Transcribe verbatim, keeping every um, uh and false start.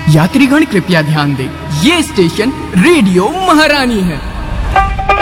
यात्रीगण कृपया ध्यान दें, ये स्टेशन रेडियो महारानी है।